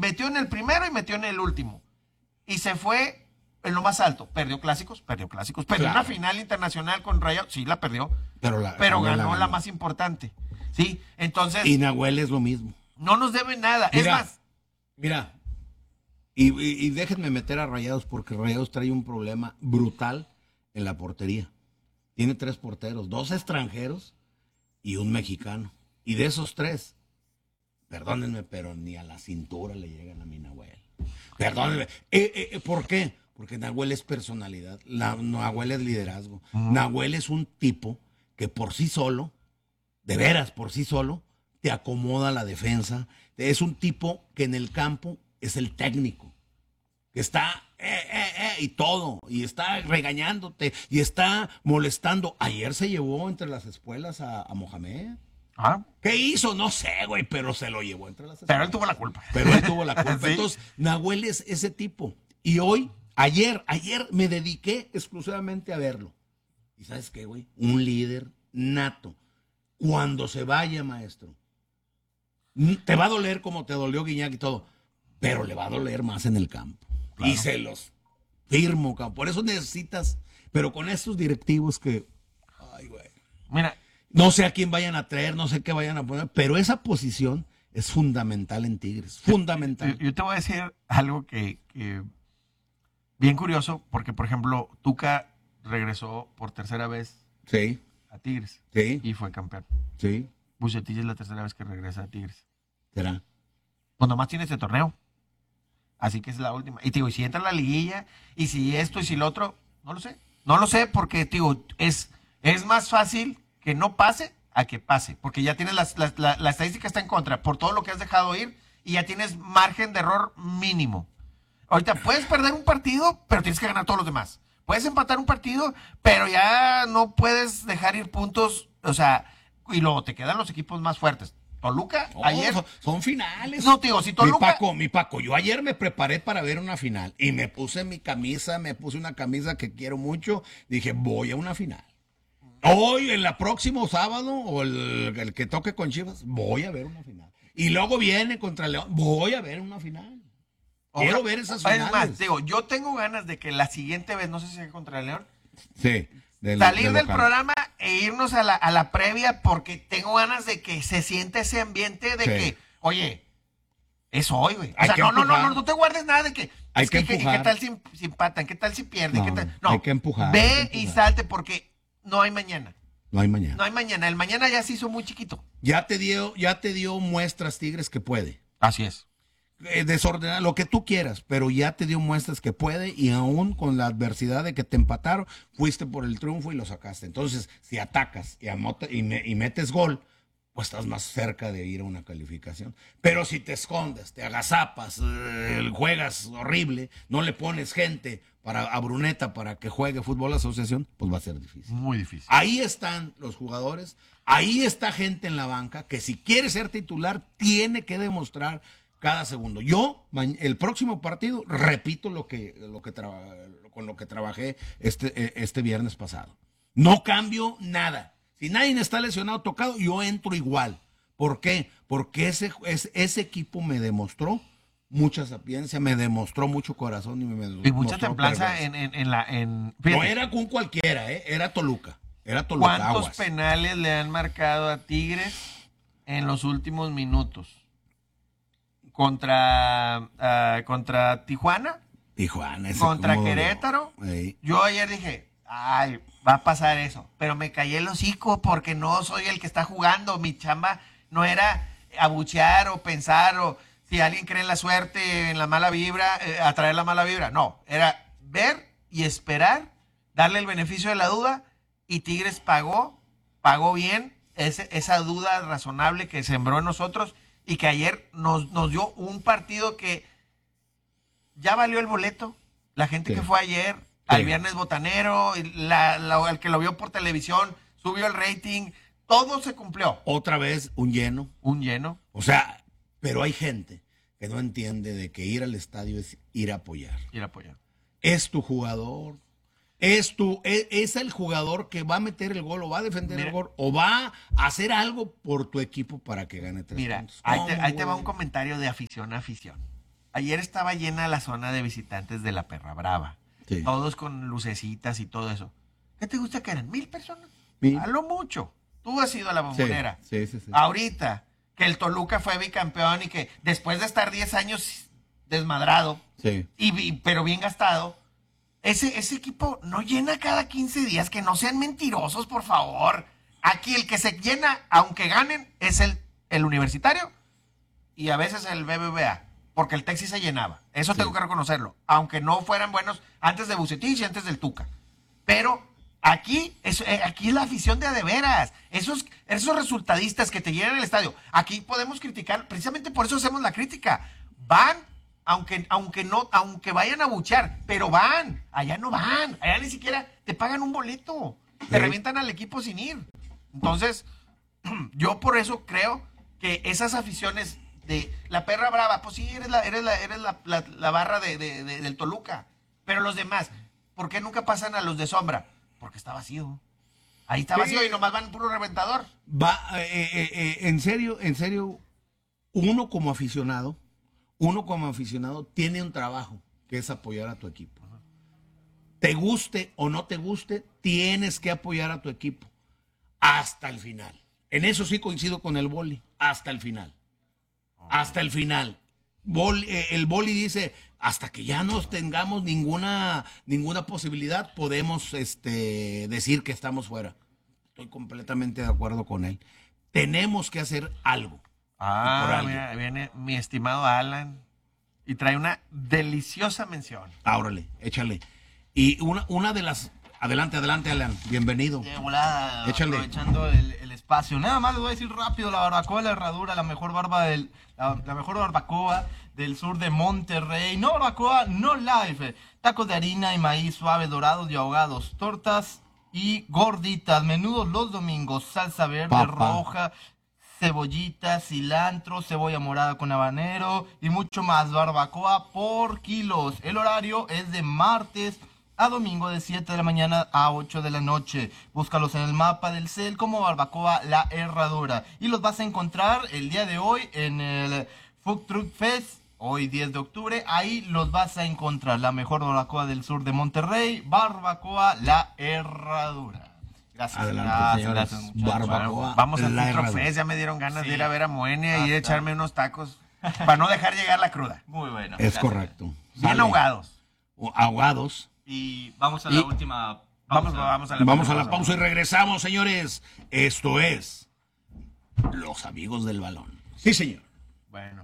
metió en el primero y metió en el último. Y se fue en lo más alto. Perdió clásicos. Perdió Claro. una final internacional con Rayados, sí la perdió. Pero Nahuel ganó la ganó. más importante. Sí, entonces Y Nahuel es lo mismo. no nos debe nada. Mira, es más, Mira, y déjenme meter a Rayados porque Rayados trae un problema brutal en la portería. Tiene 3 porteros, 2 extranjeros y un mexicano. Y de esos 3, perdónenme, pero ni a la cintura le llegan a mi Nahuel. Perdónenme. ¿Por qué? Porque Nahuel es personalidad, Nahuel es liderazgo. Nahuel es un tipo que por sí solo, de veras por sí solo, te acomoda la defensa. Es un tipo que en el campo es el técnico, que está y todo, y está regañándote, y está molestando. Ayer se llevó entre las espuelas a Mohamed. ¿Qué hizo? No sé, güey, pero se lo llevó entre las espuelas. pero él tuvo la culpa. Pero él tuvo la culpa. Sí. Entonces, Nahuel es ese tipo. Y ayer me dediqué exclusivamente a verlo. ¿Y sabes qué, güey? Un líder nato. Cuando se vaya, maestro, te va a doler como te dolió Guiñac y todo, pero le va a doler más en el campo. Claro. Y se los firmo, cabrón. Por eso necesitas, pero con estos directivos que, ay, güey. Mira, No sé a quién vayan a traer, no sé qué vayan a poner, pero esa posición es fundamental en Tigres. Fundamental. Yo te voy a decir algo que bien curioso, porque, por ejemplo, Tuca regresó por tercera vez Sí, a Tigres sí, y fue campeón. sí. Bucetich es la tercera vez que regresa a Tigres. ¿Será? Pues nomás tiene este torneo. Así que es la última. Y te digo, y si entra a la liguilla, y si esto, y si lo otro, no lo sé. No lo sé porque, te digo, es más fácil que no pase a que pase. Porque ya tienes la estadística está en contra por todo lo que has dejado ir y ya tienes margen de error mínimo. Ahorita puedes perder un partido, pero tienes que ganar todos los demás. Puedes empatar un partido, pero ya no puedes dejar ir puntos, o sea, y luego te quedan los equipos más fuertes. Toluca, No, ayer... son finales. No, tío, si Toluca... Mi Paco, yo ayer me preparé para ver una final y me puse mi camisa, me puse una camisa que quiero mucho, dije, voy a una final. Hoy, en el próximo sábado, o el que toque con Chivas, voy a ver una final. Y luego viene contra León, voy a ver una final. Quiero ver esas finales. Es más, digo, yo tengo ganas de que la siguiente vez, no sé si es contra el León, Sí. salir del programa e irnos a la previa porque tengo ganas de que se sienta ese ambiente de que, oye, es hoy, güey. O sea, no te guardes nada de que... Hay que empujar. ¿Qué tal si empatan? ¿Qué tal si pierden? No, hay que empujar. Ve y salte porque no hay mañana. No hay mañana. No hay mañana. El mañana ya se hizo muy chiquito. Ya te dio muestras, Tigres, que puede. Así es. Desordenar, lo que tú quieras, pero ya te dio muestras que puede y aún con la adversidad de que te empataron, fuiste por el triunfo y lo sacaste. Entonces, si atacas y metes gol, pues estás más cerca de ir a una calificación. Pero si te escondes, te agazapas, juegas horrible, no le pones gente a Bruneta para que juegue fútbol asociación, pues va a ser difícil. Muy difícil. Ahí están los jugadores, ahí está gente en la banca que si quiere ser titular tiene que demostrar cada segundo. Yo, el próximo partido, repito con lo que trabajé este viernes pasado. No cambio nada. Si nadie está lesionado, tocado, yo entro igual. ¿Por qué? Porque ese equipo me demostró mucha sapiencia, me demostró mucho corazón y mucha templanza no era con cualquiera, era Toluca. Era Toluca. ¿Cuántos Aguas. penales le han marcado a Tigres en los últimos minutos? Contra Tijuana, contra Querétaro. Yo ayer dije, ay, va a pasar eso, pero me callé el hocico porque no soy el que está jugando. Mi chamba no era abuchear o pensar o si alguien cree en la suerte, en la mala vibra, atraer la mala vibra. No, era ver y esperar, darle el beneficio de la duda y Tigres pagó bien esa duda razonable que sembró en nosotros. Y que ayer nos dio un partido que ya valió el boleto. La gente que fue ayer al Viernes Botanero, el que lo vio por televisión, subió el rating, todo se cumplió. Otra vez un lleno. Un lleno. O sea, pero hay gente que no entiende de que ir al estadio es ir a apoyar. Ir a apoyar. Es tu jugador. Es el jugador que va a meter el gol o va a defender el gol o va a hacer algo por tu equipo para que gane 3 puntos. Ahí te va un comentario de afición a afición. ayer estaba llena la zona de visitantes de la Perra Brava. Sí. Todos con lucecitas y todo eso. ¿Qué te gusta que eran? 1,000 personas. 1,000. A lo mucho. Tú has ido a la Bombonera. Sí. Ahorita, que el Toluca fue bicampeón y que después de estar 10 años desmadrado, pero bien gastado, ese equipo no llena cada 15 días. Que no sean mentirosos, por favor. Aquí el que se llena, aunque ganen, es el Universitario y a veces el BBVA. Porque el Texi se llenaba. Eso tengo que reconocerlo. Aunque no fueran buenos antes de Bucetich y antes del Tuca. Pero aquí es la afición de veras. Esos resultadistas que te llenan el estadio. Aquí podemos criticar. Precisamente por eso hacemos la crítica. Van, aunque vayan a buchear. Pero van. Allá no van. Allá ni siquiera te pagan un boleto. Te revientan al equipo sin ir. Entonces, yo por eso creo que esas aficiones de la Perra Brava, pues sí, eres la barra del Toluca. Pero los demás, ¿por qué nunca pasan a los de sombra? Porque está vacío. Ahí está vacío y nomás van puro reventador. En serio, uno como aficionado tiene un trabajo que es apoyar a tu equipo. Te guste o no te guste, tienes que apoyar a tu equipo hasta el final. En eso sí coincido con el Boli, hasta el final. Hasta el final. El Boli dice, hasta que ya no tengamos ninguna posibilidad, podemos decir que estamos fuera. Estoy completamente de acuerdo con él. Tenemos que hacer algo. Mira, viene mi estimado Alan y trae una deliciosa mención. Órale, échale. Y una de las... Adelante, Alan, bienvenido. De volada, aprovechando el espacio. Nada más les voy a decir rápido, la barbacoa de la Herradura, la mejor barbacoa del sur de Monterrey. No barbacoa, no live. Tacos de harina y maíz suave, dorados y ahogados. Tortas y gorditas. Menudos los domingos. Salsa verde, roja, cebollita, cilantro, cebolla morada con habanero y mucho más. Barbacoa por kilos. El horario es de martes a domingo de 7 de la mañana a 8 de la noche. Búscalos en el mapa del CEL como Barbacoa La Herradura. Y los vas a encontrar el día de hoy en el Food Truck Fest, hoy 10 de octubre. Ahí los vas a encontrar. La mejor barbacoa del sur de Monterrey, Barbacoa La Herradura. Gracias. Adelante, gracias Barbacoa. Bueno, vamos al Food Truck Fest. Ya me dieron ganas de ir a ver a Moenia y de echarme unos tacos para no dejar llegar la cruda. Muy bueno. Es correcto. Bien ahogados. Ahogados. Y vamos a la última pausa. Vamos a la pausa y regresamos, señores. Esto es Los Amigos del Balón. Sí, señor. Bueno.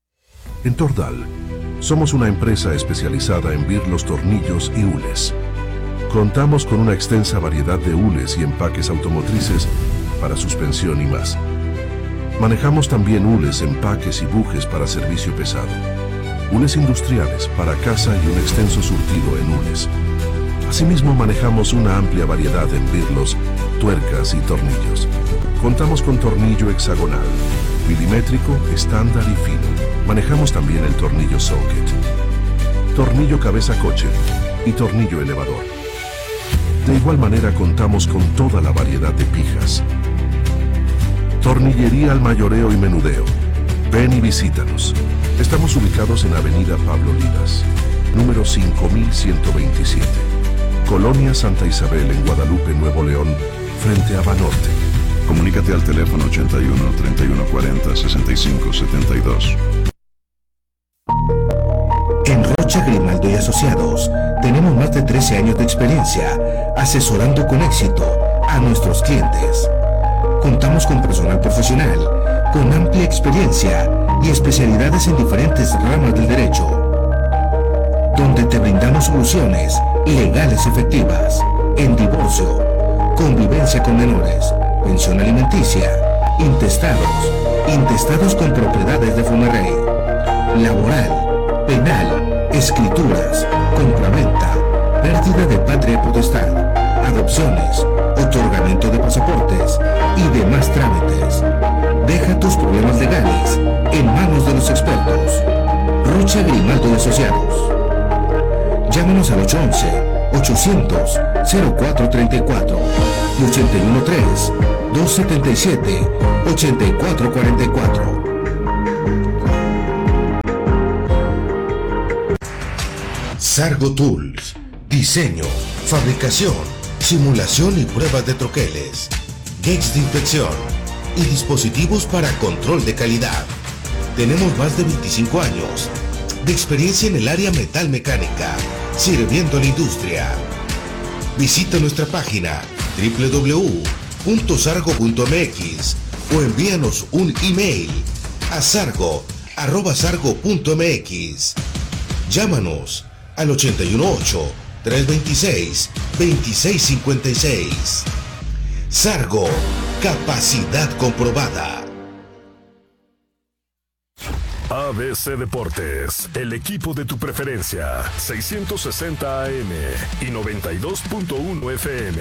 En Tordal, somos una empresa especializada en birlos, tornillos y hules. Contamos con una extensa variedad de hules y empaques automotrices para suspensión y más. Manejamos también hules, empaques y bujes para servicio pesado. Hules industriales para casa y un extenso surtido en hules. Asimismo, manejamos una amplia variedad en birlos, tuercas y tornillos. Contamos con tornillo hexagonal, milimétrico, estándar y fino. Manejamos también el tornillo socket, tornillo cabeza coche y tornillo elevador. De igual manera contamos con toda la variedad de pijas. Tornillería al mayoreo y menudeo. Ven y visítanos. Estamos ubicados en Avenida Pablo Olivas, número 5127, Colonia Santa Isabel, en Guadalupe, Nuevo León, frente a Banorte. Comunícate al teléfono 81 31 40 65 72. En Rocha Grimaldo y Asociados tenemos más de 13 años de experiencia asesorando con éxito a nuestros clientes. Contamos con personal profesional con amplia experiencia y especialidades en diferentes ramas del derecho, donde te brindamos soluciones legales efectivas en divorcio, convivencia con menores, pensión alimenticia, intestados con propiedades de Fomerrey, laboral, penal, escrituras, compraventa, pérdida de patria y potestad, adopciones, otorgamiento de pasaportes y demás trámites. Deja tus problemas legales en manos de los expertos. Rocha Grimaldo y Asociados. Llámanos al 811-800-0434 y 813-277-8444. Sargo Tools. Diseño, fabricación, simulación y pruebas de troqueles. Gates de inspección y dispositivos para control de calidad. Tenemos más de 25 años de experiencia en el área metalmecánica, sirviendo a la industria. Visita nuestra página www.sargo.mx o envíanos un email a sargo@sargo.mx. Llámanos al 818-326-2656. Sargo, capacidad comprobada. ABC Deportes, el equipo de tu preferencia, 660 AM y 92.1 FM.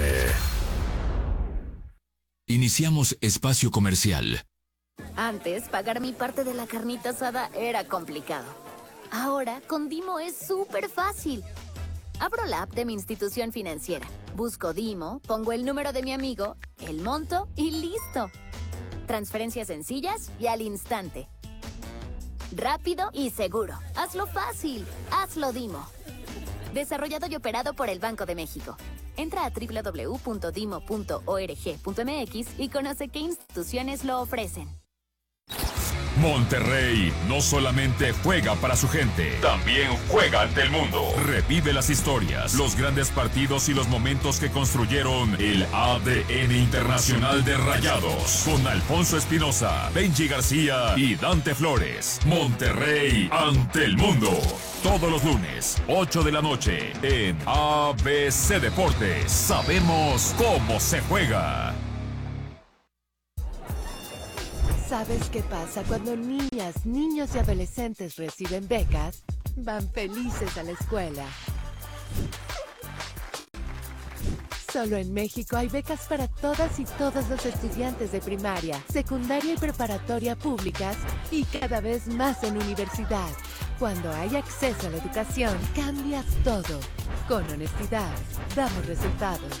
Iniciamos espacio comercial. Antes, pagar mi parte de la carnita asada era complicado. Ahora, con Dimo es súper fácil. Abro la app de mi institución financiera, busco Dimo, pongo el número de mi amigo, el monto y listo. Transferencias sencillas y al instante. Rápido y seguro. Hazlo fácil. Hazlo Dimo. Desarrollado y operado por el Banco de México. Entra a www.dimo.org.mx y conoce qué instituciones lo ofrecen. Monterrey no solamente juega para su gente, también juega ante el mundo. Revive las historias, los grandes partidos y los momentos que construyeron el ADN internacional de Rayados. Con Alfonso Espinosa, Benji García y Dante Flores. Monterrey ante el mundo. Todos los lunes, 8 de la noche, en ABC Deportes. Sabemos cómo se juega. ¿Sabes qué pasa cuando niñas, niños y adolescentes reciben becas? Van felices a la escuela. Solo en México hay becas para todas y todos los estudiantes de primaria, secundaria y preparatoria públicas y cada vez más en universidad. Cuando hay acceso a la educación, cambias todo. Con honestidad, damos resultados.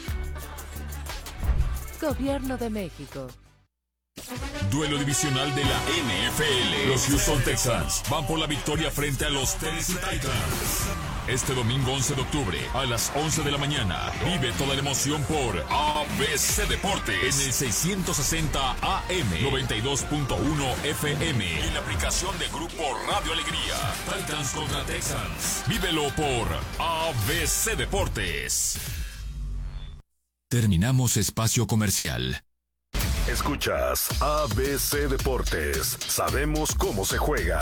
Gobierno de México. Duelo divisional de la NFL. Los Houston Texans van por la victoria frente a los Tennessee Titans. Este domingo 11 de octubre a las 11 de la mañana. Vive toda la emoción por ABC Deportes en el 660 AM, 92.1 FM. En la aplicación de Grupo Radio Alegría. Titans contra Texans. Vívelo por ABC Deportes. Terminamos espacio comercial. Escuchas ABC Deportes. Sabemos cómo se juega.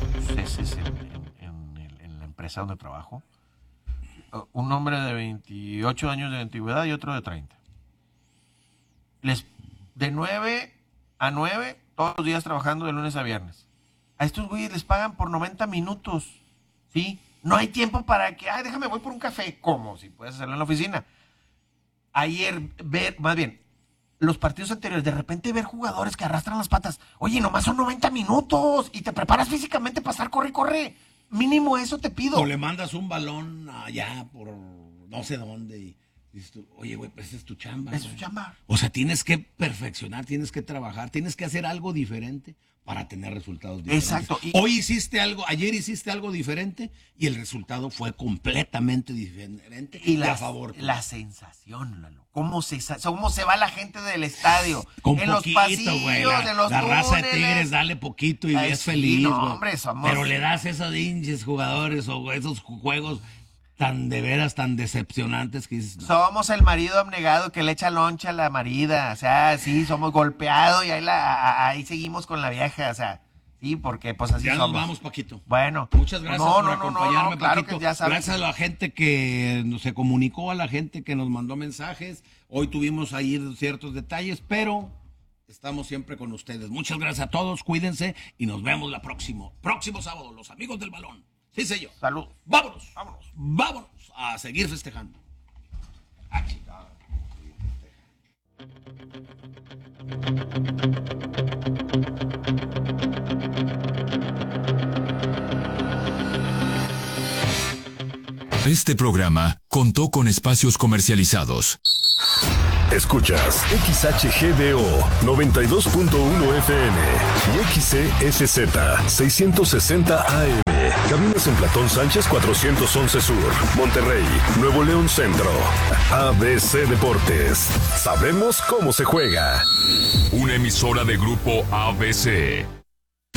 En la empresa donde trabajo, un hombre de 28 años de antigüedad y otro de 30. De 9 a 9, todos los días trabajando de lunes a viernes. A estos güeyes les pagan por 90 minutos. ¿Sí? No hay tiempo para que, déjame, voy por un café. ¿Cómo? Si puedes hacerlo en la oficina. Los partidos anteriores, de repente ver jugadores que arrastran las patas. Oye, nomás son 90 minutos y te preparas físicamente para estar corre. Mínimo eso te pido. O le mandas un balón allá por no sé dónde y dices tú, oye, güey, pues es tu chamba. Es tu chamba. O sea, tienes que perfeccionar, tienes que trabajar, tienes que hacer algo diferente para tener resultados diferentes. Exacto. Ayer hiciste algo diferente y el resultado fue completamente diferente y a favor. La sensación, Lalo. ¿Cómo se va la gente del estadio? Con en poquito, los pasillos, güey. en los la raza de túneles. Tigres, dale poquito y es sí, feliz, no, güey. hombre, Pero le das esos hinches jugadores o esos juegos tan de veras, tan decepcionantes que dices, no. Somos el marido abnegado que le echa loncha a la marida, o sea, sí, somos golpeados y ahí seguimos con la vieja, o sea, sí, porque pues así ya somos. nos vamos, Paquito. Bueno. Muchas gracias por acompañarme, claro Paquito. que ya sabes. Gracias a la gente que se comunicó, a la gente que nos mandó mensajes. Hoy tuvimos ahí ciertos detalles, pero estamos siempre con ustedes. Muchas gracias a todos, cuídense y nos vemos próximo sábado, los amigos del balón. Sí, señor. Salud. Vámonos a seguir festejando. Este programa contó con espacios comercializados. Escuchas XHGDO 92.1 FM y XCSZ 660 AM. Caminos en Platón Sánchez 411 Sur, Monterrey, Nuevo León Centro. ABC Deportes. Sabemos cómo se juega. Una emisora de Grupo ABC.